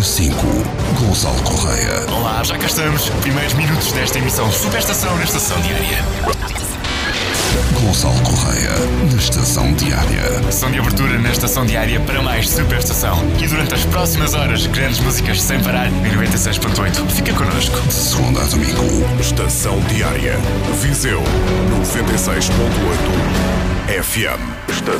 5, Gonçalo Correia. Olá, já cá estamos. Primeiros minutos desta emissão Superestação na Estação Diária. Gonçalo Correia, na Estação Diária. Sessão de abertura na Estação Diária para mais Superestação. E durante as próximas horas, grandes músicas sem parar em 96.8. Fica connosco. De segunda a domingo. Estação Diária. Viseu 96.8 FM. Estação